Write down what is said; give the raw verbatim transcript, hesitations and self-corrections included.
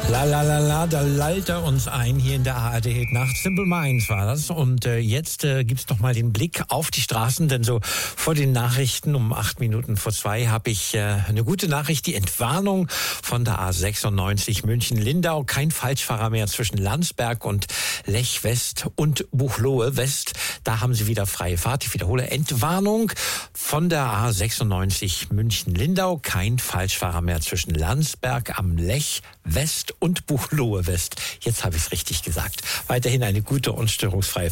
La la la la, da lallt er uns ein hier in der A R D-Nacht. Simple Minds war das. Und äh, jetzt äh, gibt's noch mal den Blick auf die Straßen, denn so vor den Nachrichten um acht Minuten vor zwei habe ich äh, eine gute Nachricht. Die Entwarnung von der A sechsundneunzig München-Lindau. Kein Falschfahrer mehr zwischen Landsberg und Lech West und Buchloe West. Da haben sie wieder freie Fahrt. Ich wiederhole, Entwarnung von der A sechsundneunzig München-Lindau. Kein Falschfahrer mehr zwischen Landsberg am Lech West und Buchloe West. Jetzt habe ich es richtig gesagt. Weiterhin eine gute und störungsfreie